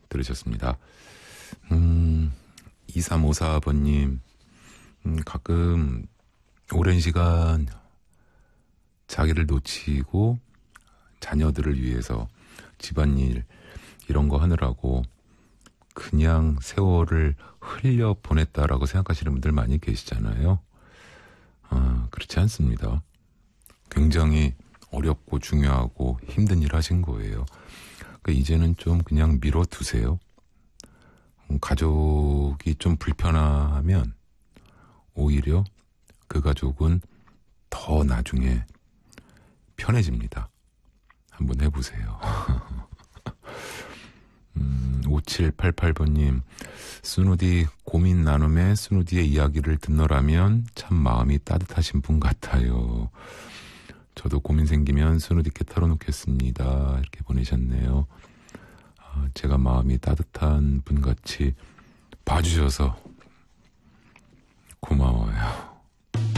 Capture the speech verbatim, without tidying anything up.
들으셨습니다. 음, 이삼오사 번님, 음, 가끔 오랜 시간 자기를 놓치고 자녀들을 위해서 집안일 이런 거 하느라고 그냥 세월을 흘려 보냈다라고 생각하시는 분들 많이 계시잖아요. 아, 그렇지 않습니다. 굉장히 어렵고 중요하고 힘든 일 하신 거예요. 그러니까 이제는 좀 그냥 미뤄두세요. 가족이 좀 불편하면 오히려 그 가족은 더 나중에 편해집니다. 한번 해보세요. 음, 오칠팔팔 번님, 스누디 고민 나눔에 스누디의 이야기를 듣노라면 참 마음이 따뜻하신 분 같아요. 저도 고민 생기면 스누디께 털어놓겠습니다. 이렇게 보내셨네요. 아, 제가 마음이 따뜻한 분같이 봐주셔서